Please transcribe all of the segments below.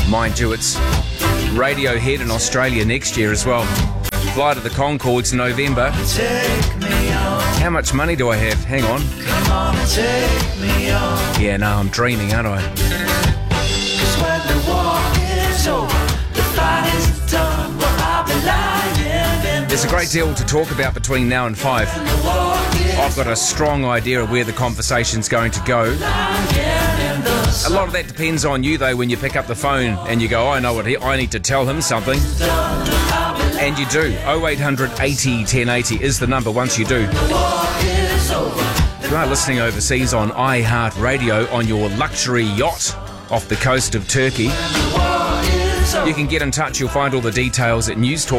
Mind you, it's Radiohead in Australia next year as well. Flight of the Conchords in November. How much money do I have? Hang on. Yeah, no, I'm dreaming, aren't I? There's a great deal to talk about between now and 5. I've got a strong idea of where the conversation's going to go. A lot of that depends on you, though, when you pick up the phone and you go, I know what I need to tell him something. And you do. 0800 80 1080 is the number once you do. If you are listening overseas on iHeartRadio on your luxury yacht off the coast of Turkey, you can get in touch. You'll find all the details at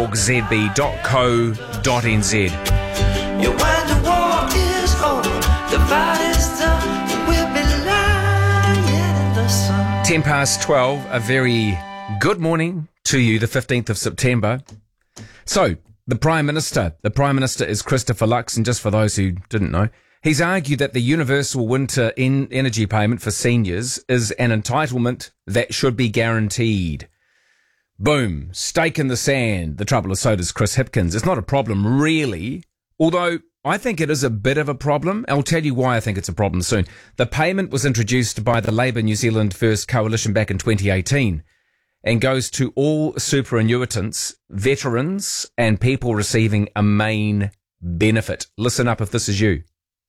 newstalkzb.co.nz. When the war is over, the fight is done, we'll be lying in the sun. 10 past 12, a very good morning to you, the 15th of September. So, the Prime Minister is Christopher Luxon, just for those who didn't know. He's argued that the universal winter energy payment for seniors is an entitlement that should be guaranteed. Boom, stake in the sand. The trouble is, so does Chris Hipkins. It's not a problem, really, although I think it is a bit of a problem. I'll tell you why I think it's a problem soon. The payment was introduced by the Labour New Zealand First Coalition back in 2018 and goes to all superannuitants, veterans, and people receiving a main benefit. Listen up if this is you.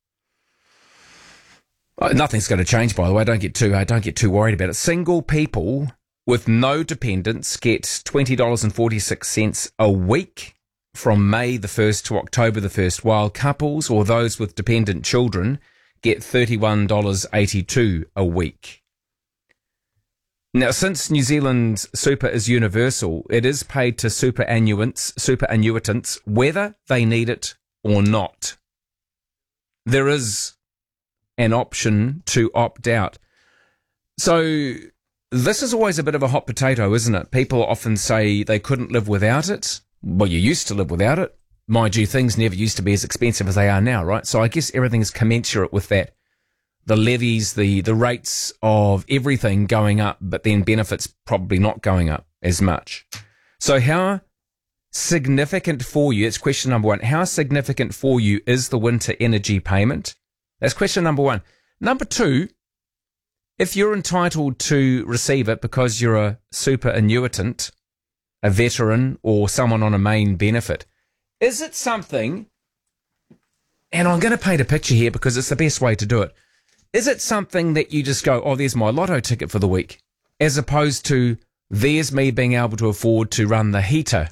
Nothing's going to change, by the way. Don't get too worried about it. Single people with no dependents get $20.46 a week from May the 1st to October the 1st, while couples or those with dependent children get $31.82 a week. Now, since New Zealand's super is universal, it is paid to superannuitants whether they need it or not. There is an option to opt out. So this is always a bit of a hot potato, isn't it? People often say they couldn't live without it. Well, you used to live without it. Mind you, things never used to be as expensive as they are now, right? So I guess everything's commensurate with that. The levies, the rates of everything going up, but then benefits probably not going up as much. So how significant for you, it's question number one, how significant for you is the winter energy payment? That's question number one. Number two, if you're entitled to receive it because you're a superannuitant, a veteran, or someone on a main benefit, is it something, and I'm going to paint a picture here because it's the best way to do it, is it something that you just go, oh, there's my lotto ticket for the week, as opposed to there's me being able to afford to run the heater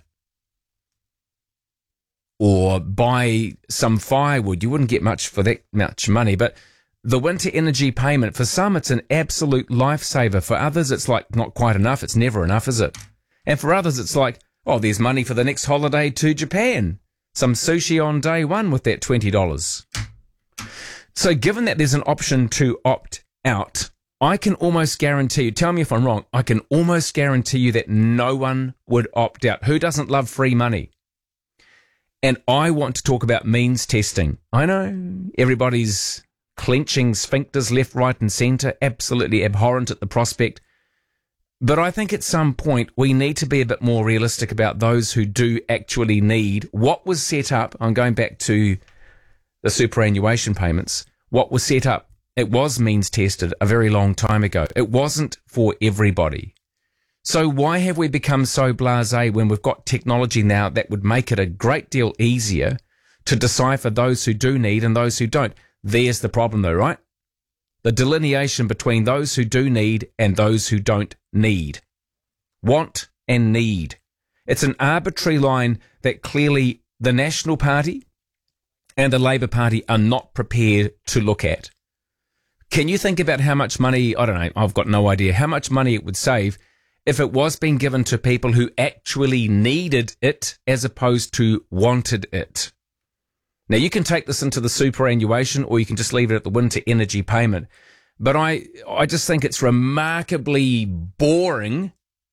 or buy some firewood? You wouldn't get much for that much money, but the winter energy payment, for some, it's an absolute lifesaver. For others, it's like not quite enough. It's never enough, is it? And for others, it's like, oh, there's money for the next holiday to Japan. Some sushi on day one with that $20. So given that there's an option to opt out, I can almost guarantee you, tell me if I'm wrong, I can almost guarantee you that no one would opt out. Who doesn't love free money? And I want to talk about means testing. I know everybody's clenching sphincters left, right and centre, absolutely abhorrent at the prospect. But I think at some point we need to be a bit more realistic about those who do actually need what was set up. I'm going back to the superannuation payments. What was set up, it was means tested a very long time ago. It wasn't for everybody. So why have we become so blasé when we've got technology now that would make it a great deal easier to decipher those who do need and those who don't? There's the problem though, right? The delineation between those who do need and those who don't need. Want and need. It's an arbitrary line that clearly the National Party and the Labour Party are not prepared to look at. Can you think about how much money, I don't know, I've got no idea, how much money it would save if it was being given to people who actually needed it as opposed to wanted it? Now, you can take this into the superannuation or you can just leave it at the winter energy payment. But I just think it's remarkably boring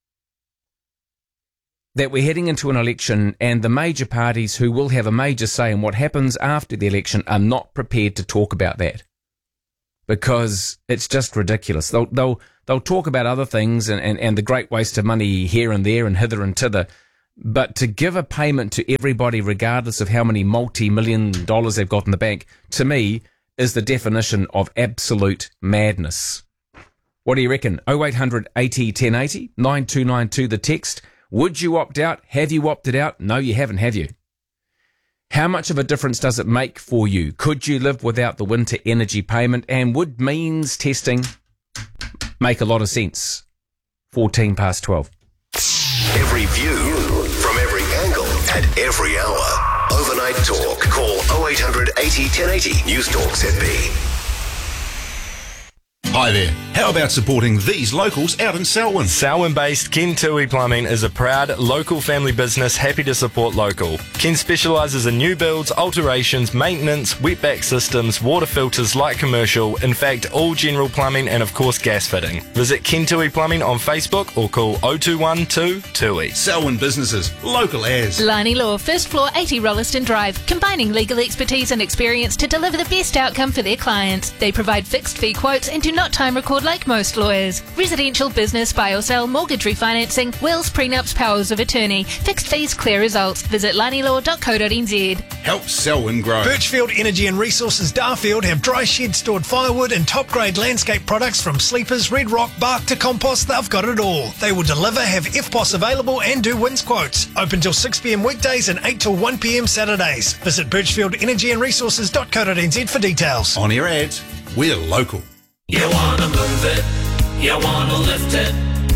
that we're heading into an election and the major parties who will have a major say in what happens after the election are not prepared to talk about that. because it's just ridiculous. They'll talk about other things and the great waste of money here and there and hither and thither, but to give a payment to everybody, regardless of how many multi-million dollars they've got in the bank, to me is the definition of absolute madness. What do you reckon? 0800 80 1080 9292 the text. Would you opt out? Have you opted out? No, you haven't, have you? How much of a difference does it make for you? Could you live without the winter energy payment? And would means testing make a lot of sense? 14 past 12. Every view from every angle at every hour. Overnight Talk. Call 0800 80 1080 News Talk ZB. Hi there. How about supporting these locals out in Selwyn? Selwyn-based Ken Tui Plumbing is a proud local family business happy to support local. Ken specialises in new builds, alterations, maintenance, wetback systems, water filters, light commercial, in fact all general plumbing and of course gas fitting. Visit Ken Tui Plumbing on Facebook or call 0212 TUI. Selwyn businesses, local as. Lani Law, first floor 80 Rolliston Drive, combining legal expertise and experience to deliver the best outcome for their clients. They provide fixed fee quotes and do not time record like most lawyers. Residential, business, buy or sell, mortgage refinancing, wills, prenups, powers of attorney, fixed fees, clear results. Visit lanilaw.co.nz. Help Selwyn grow. Birchfield Energy and Resources Darfield have dry shed stored firewood and top grade landscape products from sleepers, red rock, bark to compost. They've got it all. They will deliver, have FPOS available and do wins quotes. Open till 6 p.m. weekdays and 8 till 1 p.m. Saturdays. Visit birchfieldenergyandresources.co.nz for details. On air ads, we're local. You wanna move it, you wanna lift it.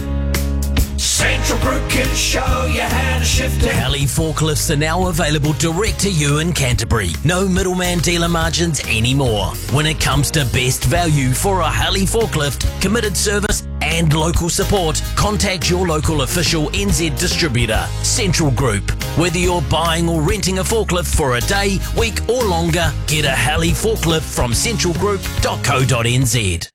Central Group can show you how to shift it. Heli forklifts are now available direct to you in Canterbury. No middleman dealer margins anymore. When it comes to best value for a Heli forklift, committed service and local support, contact your local official NZ distributor, Central Group. Whether you're buying or renting a forklift for a day, week or longer, get a Heli forklift from centralgroup.co.nz.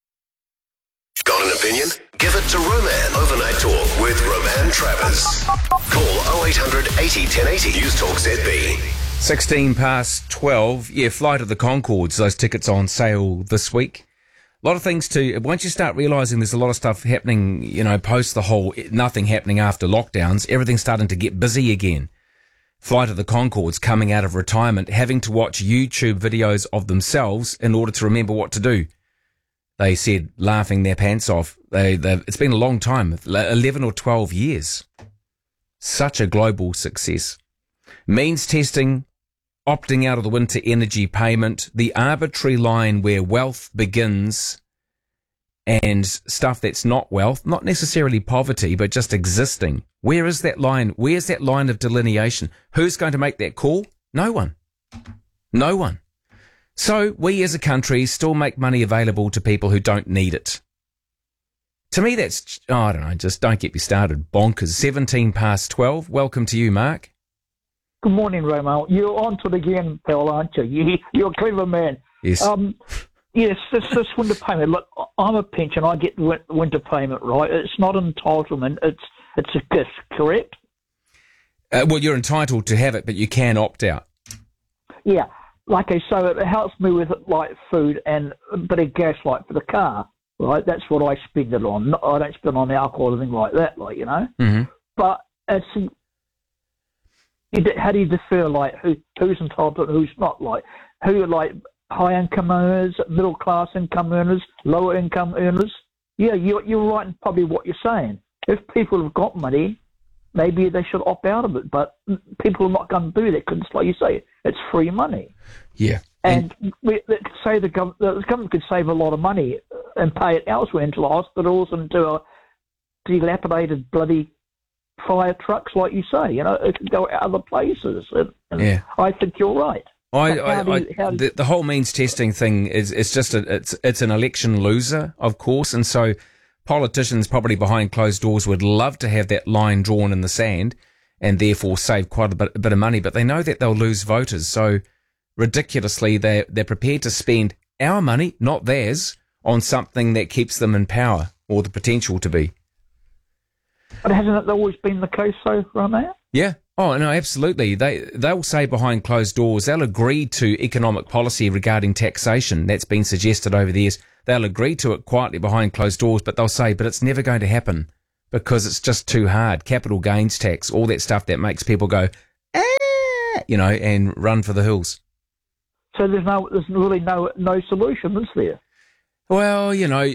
Got an opinion? Give it to Roman. Overnight Talk with Roman Travers. Call 0800 80 1080 News Talk ZB. 16 past 12. Yeah, Flight of the Conchords. Those tickets on sale this week. A lot of things to, once you start realising there's a lot of stuff happening, you know, post the whole nothing happening after lockdowns, everything's starting to get busy again. Flight of the Conchords coming out of retirement, having to watch YouTube videos of themselves in order to remember what to do. They said, laughing their pants off. It's been a long time, 11 or 12 years. Such a global success. Means testing, opting out of the winter energy payment, the arbitrary line where wealth begins and stuff that's not wealth, not necessarily poverty, but just existing. Where is that line? Where's that line of delineation? Who's going to make that call? No one. No one. So we as a country still make money available to people who don't need it. To me, that's, I don't know, just don't get me started. Bonkers. 17 past 12. Welcome to you, Mark. Good morning, Romo. You're on to it again, pal, aren't you? You're a clever man. Yes. Yes, this winter payment. Look, I'm a pension. I get winter payment, right? It's not an entitlement. It's a gift, correct? Well, you're entitled to have it, but you can opt out. Yeah. Like I say, it helps me with like food and a bit of gas, like for the car, right? That's what I spend it on. I don't spend on alcohol or anything like that, like, you know. Mm-hmm. But it's how do you defer, like who's entitled and who's not, like who are like high income earners, middle class income earners, lower income earners? Yeah, you're right in probably what you're saying. If people have got money, maybe they should opt out of it, but people are not going to do that because, like you say, it's free money. Yeah. And the government could save a lot of money and pay it elsewhere, into the hospitals and to a dilapidated bloody fire trucks, like you say. You know, it could go other places. And yeah. I think you're right. The whole means testing thing is just it's an election loser, of course, and so politicians probably behind closed doors would love to have that line drawn in the sand and therefore save quite a bit of money, but they know that they'll lose voters. So ridiculously, they're prepared to spend our money, not theirs, on something that keeps them in power or the potential to be. But hasn't it always been the case, though, Romeo? Yeah. Oh, no, absolutely. They'll say behind closed doors, they'll agree to economic policy regarding taxation that's been suggested over the years. They'll agree to it quietly behind closed doors, but they'll say, but it's never going to happen because it's just too hard. Capital gains tax, all that stuff that makes people go, and run for the hills. So there's really no solution, is there? Well,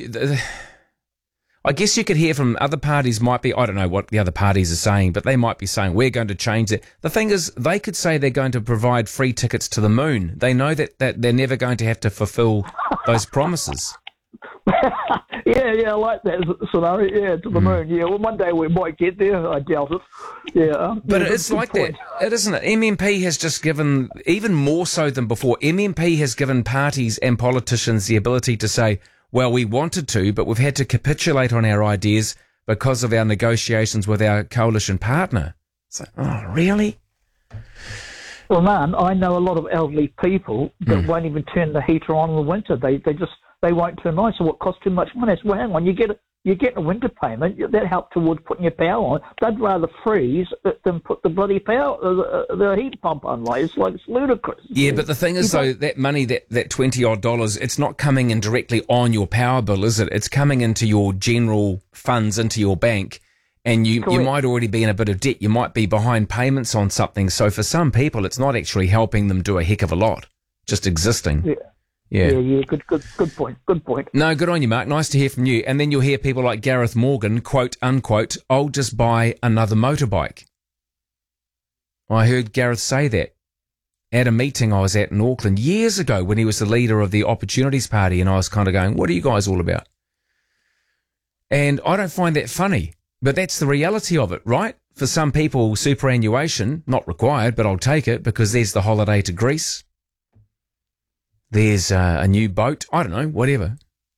I guess you could hear from other parties I don't know what the other parties are saying, but they might be saying, we're going to change it. The thing is, they could say they're going to provide free tickets to the moon. They know that they're never going to have to fulfill those promises. Yeah, I like that scenario. Yeah, to the moon. Yeah, well, one day we might get there. I doubt it. Yeah, but it's like that, isn't it? MMP has just given, even more so than before, MMP has given parties and politicians the ability to say, well, we wanted to, but we've had to capitulate on our ideas because of our negotiations with our coalition partner. So, oh, really? Well, man, I know a lot of elderly people that won't even turn the heater on in the winter. They won't turn on. So what costs too much money? So, well, hang on, you get a winter payment that helps towards putting your power on. They'd rather freeze than put the bloody power, the heat pump on. It's ludicrous. Yeah, but the thing is, though, that money, that $20 it's not coming in directly on your power bill, is it? It's coming into your general funds, into your bank, and you might already be in a bit of debt. You might be behind payments on something. So for some people, it's not actually helping them do a heck of a lot, just existing. Yeah. Good point. No, good on you, Mark. Nice to hear from you. And then you'll hear people like Gareth Morgan, quote, unquote, I'll just buy another motorbike. I heard Gareth say that at a meeting I was at in Auckland years ago when he was the leader of the Opportunities Party, and I was kind of going, what are you guys all about? And I don't find that funny, but that's the reality of it, right? For some people, superannuation, not required, but I'll take it because there's the holiday to Greece. There's a new boat. I don't know, whatever.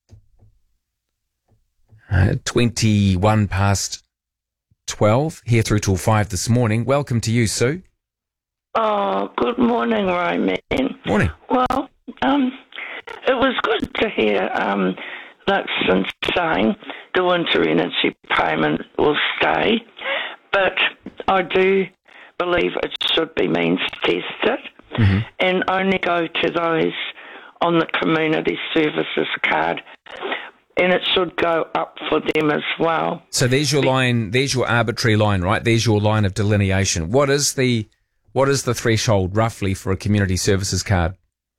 21 past 12, here through till 5 this morning. Welcome to you, Sue. Oh, good morning, Roman. Morning. Well, it was good to hear Luxon saying the winter energy payment will stay, but I do believe it should be means tested and only go to those on the community services card, and it should go up for them as well. So there's your line, there's your arbitrary line, right? There's your line of delineation. What is the threshold roughly for a community services card?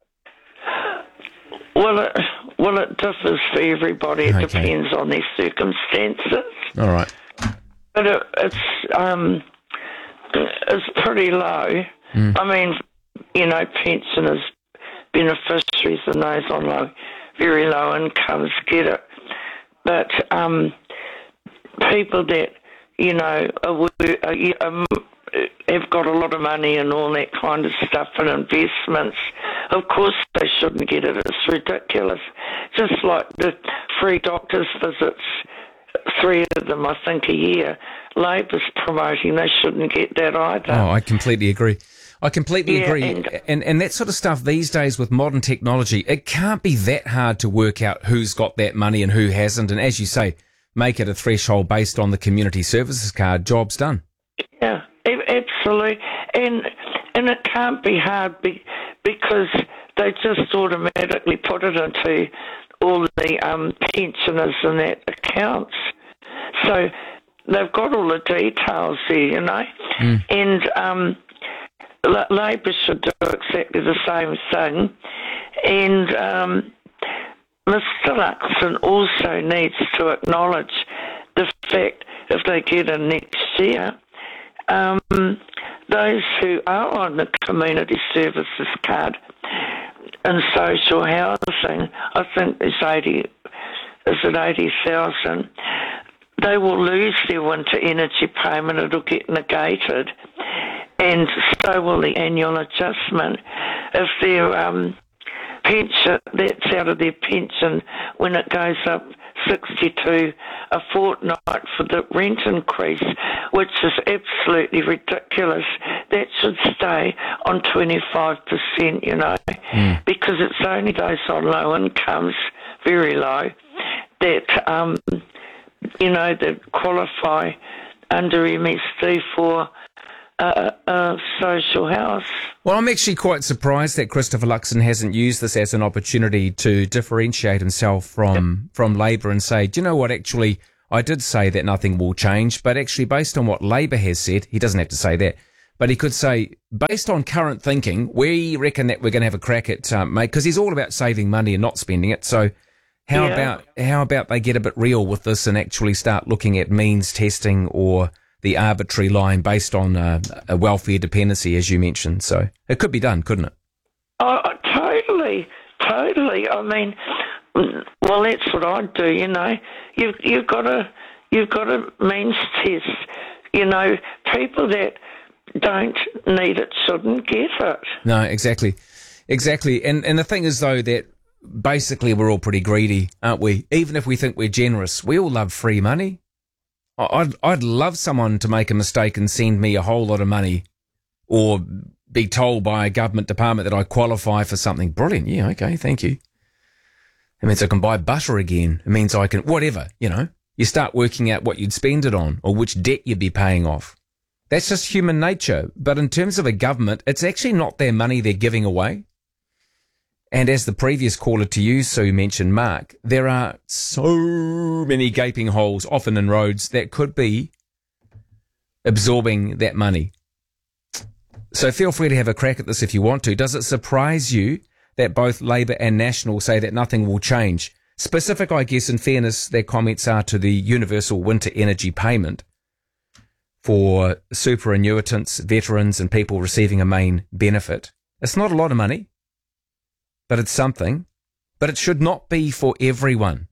Well, it differs for everybody. It depends on their circumstances. All right. But it's pretty low. I mean, pensioners, beneficiaries and those on very low incomes get it. But people that, have got a lot of money and all that kind of stuff and investments, of course they shouldn't get it. It's ridiculous. Just like the free doctor's visits, 3 of them, I think, a year. Labor's promoting, they shouldn't get that either. Oh, I completely agree. Agree. And that sort of stuff these days with modern technology, it can't be that hard to work out who's got that money and who hasn't. And as you say, make it a threshold based on the community services card, job's done. Yeah, absolutely. And it can't be hard because they just automatically put it into all the pensioners and that accounts. So they've got all the details there, and Labor should do exactly the same thing. And Mr. Luxon also needs to acknowledge the fact if they get in next year, those who are on the community services card and social housing, I think it's 80,000, they will lose their winter energy payment. It'll get negated. And so will the annual adjustment. If their pension, that's out of their pension when it goes up 62 a fortnight for the rent increase, which is absolutely ridiculous. That should stay on 25%, because it's only those on low incomes, very low, that, that qualify under MSD for social house. Well, I'm actually quite surprised that Christopher Luxon hasn't used this as an opportunity to differentiate himself from Labour and say, do you know what, actually, I did say that nothing will change, but actually based on what Labour has said, he doesn't have to say that, but he could say, based on current thinking, we reckon that we're going to have a crack at, mate, because he's all about saving money and not spending it. So how about they get a bit real with this and actually start looking at means testing or the arbitrary line based on a welfare dependency, as you mentioned. So it could be done, couldn't it? Oh, totally. I mean, well, that's what I'd do. You know, you've got to means test. You know, people that don't need it shouldn't get it. No, exactly. And the thing is, though, that basically we're all pretty greedy, aren't we? Even if we think we're generous, we all love free money. I'd love someone to make a mistake and send me a whole lot of money, or be told by a government department that I qualify for something. Brilliant. Yeah, okay, thank you. It means I can buy butter again. It means I can, whatever, you know. You start working out what you'd spend it on or which debt you'd be paying off. That's just human nature. But in terms of a government, it's actually not their money they're giving away. And as the previous caller to you, Sue, mentioned, Mark, there are so many gaping holes, often in roads, that could be absorbing that money. So feel free to have a crack at this if you want to. Does it surprise you that both Labour and National say that nothing will change? Specific, I guess, in fairness, their comments are to the universal winter energy payment for superannuitants, veterans and people receiving a main benefit. It's not a lot of money, but it's something. But it should not be for everyone.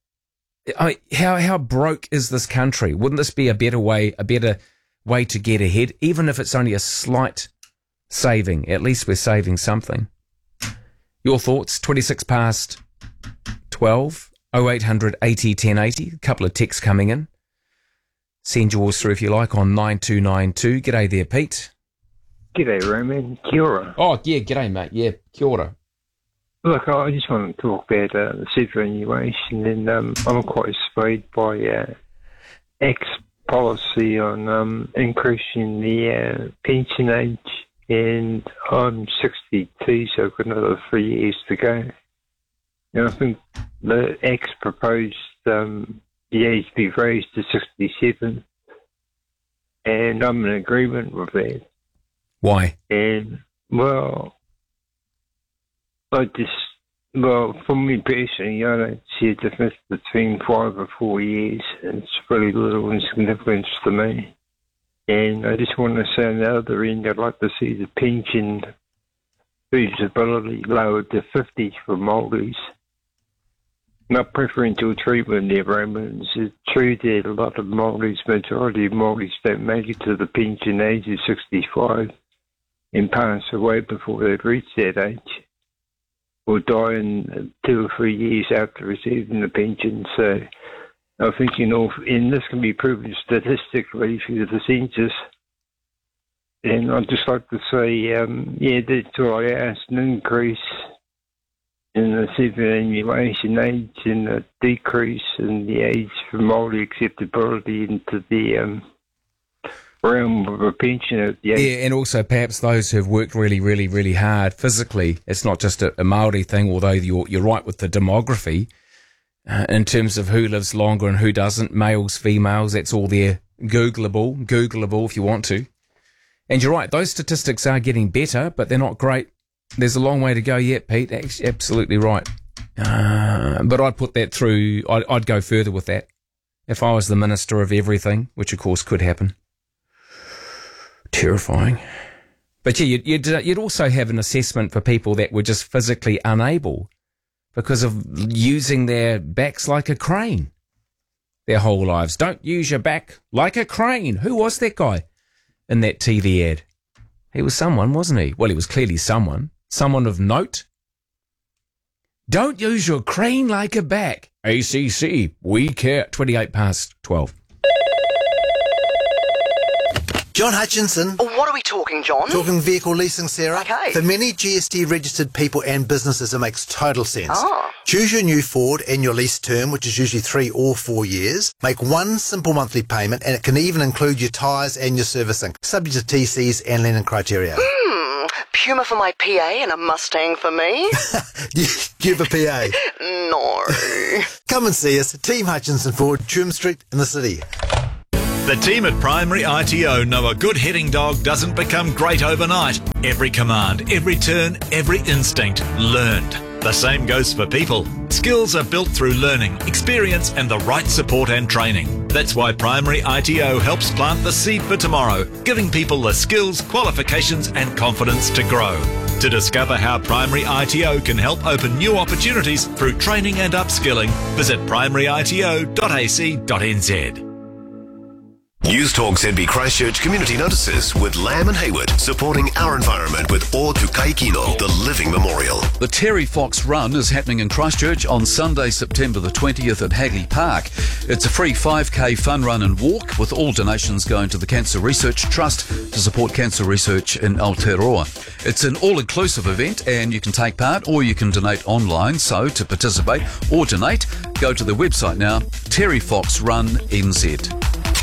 How broke is this country? Wouldn't this be a better way to get ahead? Even if it's only a slight saving, at least we're saving something. Your thoughts, 26 past 12, 0800 80 1080. A couple of texts coming in. Send yours through if you like on 9292. G'day there, Pete. G'day, Roman. Kia ora. Oh, yeah, g'day, mate. Yeah, kia ora. Look, I just want to talk about the superannuation, and I'm quite swayed by X policy on increasing the pension age, and I'm 62, so I've got another 3 years to go. And I think the X proposed the age be raised to 67, and I'm in agreement with that. Why? And, well, for me personally, I don't see a difference between 5 or 4 years. It's really little insignificance to me. And I just want to say on the other end, I'd like to see the pension feasibility lowered to 50 for Māoris. Not preferential treatment there, Romans. It's true that a lot of Māoris, majority of Māoris don't make it to the pension age of 65 and pass away before they've reached that age, or die in 2 or 3 years after receiving the pension. So I think, and this can be proven statistically through the census. And I'd just like to say, that's why I asked an increase in the superannuation age and a decrease in the age for Māori acceptability into the realm of a pension at the age. Yeah, and also perhaps those who've worked really, really, really hard physically. It's not just a Māori thing, although you're right with the demography in terms of who lives longer and who doesn't, males, females, that's all there. Googleable if you want to. And you're right, those statistics are getting better, but they're not great. There's a long way to go yet, Pete. Absolutely right. But I'd put that through, I'd go further with that. If I was the minister of everything, which of course could happen. Terrifying. But yeah, you'd also have an assessment for people that were just physically unable because of using their backs like a crane their whole lives. Don't use your back like a crane. Who was that guy in that TV ad? He was someone, wasn't he? Well, he was clearly someone of note. Don't use your crane like a back. ACC, we care. 28 past 12. John Hutchinson. What are we talking, John? Talking vehicle leasing, Sarah. Okay. For many GST registered people and businesses, it makes total sense. Ah. Choose your new Ford and your lease term, which is usually 3 or 4 years. Make one simple monthly payment, and it can even include your tyres and your servicing, subject to TCs and lending criteria. Puma for my PA and a Mustang for me? Do you have a PA? No. Come and see us, Team Hutchinson Ford, Trim Street in the city. The team at Primary ITO know a good heading dog doesn't become great overnight. Every command, every turn, every instinct learned. The same goes for people. Skills are built through learning, experience and the right support and training. That's why Primary ITO helps plant the seed for tomorrow, giving people the skills, qualifications and confidence to grow. To discover how Primary ITO can help open new opportunities through training and upskilling, visit primaryito.ac.nz. News Talk ZB Christchurch Community Notices with Lamb and Hayward, supporting our environment with O Tu Kai Kino, the Living Memorial. The Terry Fox Run is happening in Christchurch on Sunday, September the 20th at Hagley Park. It's a free 5k fun run and walk, with all donations going to the Cancer Research Trust to support cancer research in Aotearoa. It's an all-inclusive event and you can take part or you can donate online. So to participate or donate, go to the website now, Terry Fox Run NZ.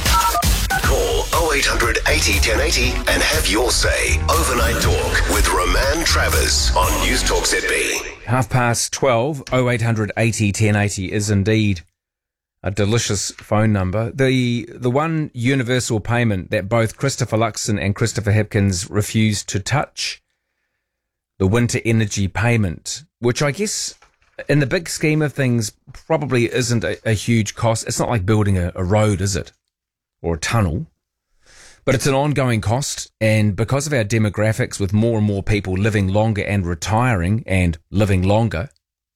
Call 0800 80 1080 and have your say. Overnight Talk with Roman Travers on News Talk ZB. 12:30, 0800 80 1080 is indeed a delicious phone number. The one universal payment that both Christopher Luxon and Christopher Hipkins refused to touch, the winter energy payment, which I guess in the big scheme of things probably isn't a huge cost. It's not like building a road, is it? Or a tunnel, but it's an ongoing cost. And because of our demographics, with more and more people living longer and retiring and living longer,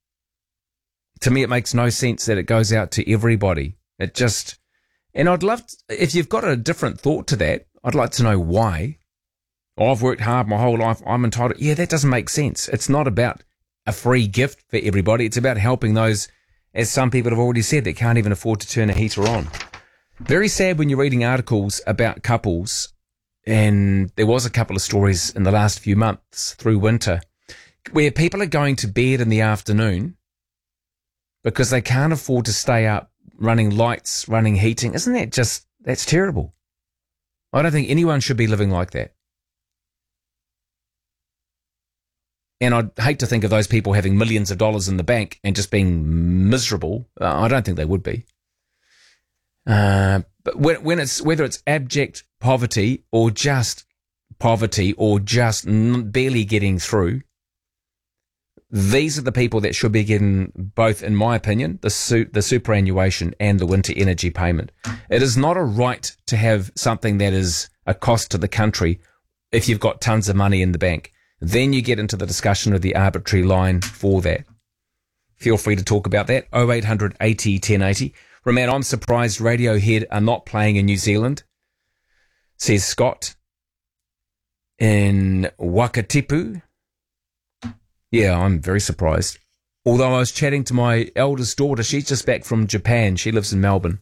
to me, it makes no sense that it goes out to everybody. It just, and I'd love, if you've got a different thought to that, I'd like to know why. I've worked hard my whole life, I'm entitled. Yeah, that doesn't make sense. It's not about a free gift for everybody. It's about helping those, as some people have already said, that can't even afford to turn a heater on. Very sad when you're reading articles about couples, and there was a couple of stories in the last few months through winter where people are going to bed in the afternoon because they can't afford to stay up running lights, running heating. Isn't that just, that's terrible. I don't think anyone should be living like that. And I'd hate to think of those people having millions of dollars in the bank and just being miserable. I don't think they would be. But when it's, whether it's abject poverty or just barely getting through, these are the people that should be getting both, in my opinion, the superannuation and the winter energy payment. It is not a right to have something that is a cost to the country if you've got tons of money in the bank. Then you get into the discussion of the arbitrary line for that. Feel free to talk about that. 0800 80 1080. Roman, I'm surprised Radiohead are not playing in New Zealand, says Scott in Wakatipu. Yeah, I'm very surprised. Although I was chatting to my eldest daughter, she's just back from Japan. She lives in Melbourne.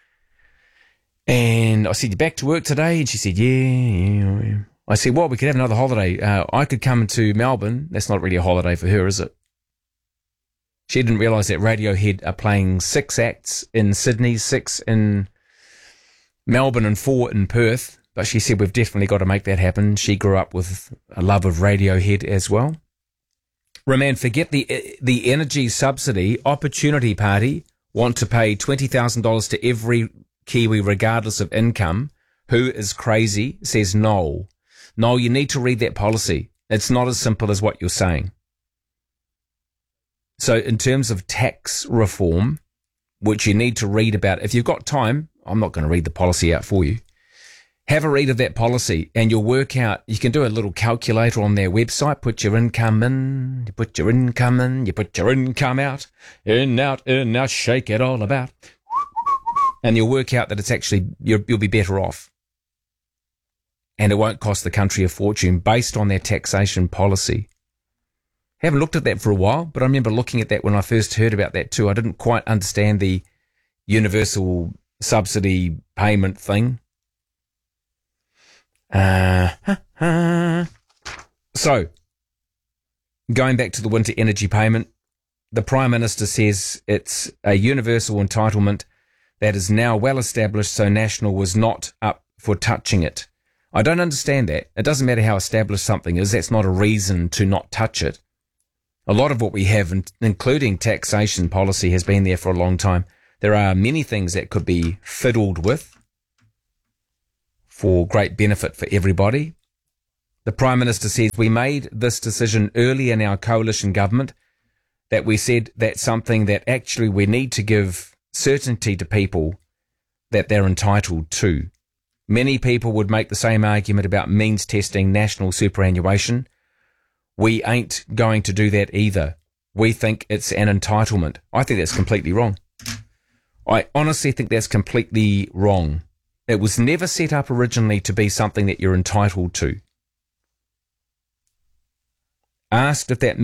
And I said, you back to work today? And she said, yeah. I said, well, we could have another holiday. I could come to Melbourne. That's not really a holiday for her, is it? She didn't realise that Radiohead are playing 6 acts in Sydney, 6 in Melbourne and 4 in Perth. But she said we've definitely got to make that happen. She grew up with a love of Radiohead as well. Roman, forget the energy subsidy. Opportunity Party want to pay $20,000 to every Kiwi regardless of income. Who is crazy, says Noel. Noel, you need to read that policy. It's not as simple as what you're saying. So in terms of tax reform, which you need to read about, if you've got time, I'm not going to read the policy out for you. Have a read of that policy and you'll work out, you can do a little calculator on their website, put your income in, you put your income in, you put your income out, in, out, shake it all about. And you'll work out that it's actually, you'll be better off. And it won't cost the country a fortune based on their taxation policy. Haven't looked at that for a while, but I remember looking at that when I first heard about that too. I didn't quite understand the universal subsidy payment thing. So, going back to the winter energy payment, the Prime Minister says it's a universal entitlement that is now well established, so National was not up for touching it. I don't understand that. It doesn't matter how established something is. That's not a reason to not touch it. A lot of what we have, including taxation policy, has been there for a long time. There are many things that could be fiddled with for great benefit for everybody. The Prime Minister says we made this decision early in our coalition government, that we said that's something that actually we need to give certainty to people that they're entitled to. Many people would make the same argument about means testing national superannuation. We ain't going to do that either. We think it's an entitlement. I think that's completely wrong. I honestly think that's completely wrong. It was never set up originally to be something that you're entitled to. Asked if that